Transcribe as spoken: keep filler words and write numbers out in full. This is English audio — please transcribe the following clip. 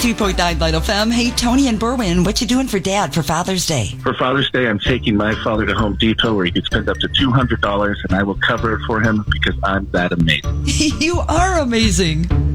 ninety-three point nine Vital F M. Hey, Tony and Berwyn, what you doing for Dad for Father's Day? For Father's Day, I'm taking my father to Home Depot where he could spend up to two hundred dollars, and I will cover it for him because I'm that amazing. You are amazing.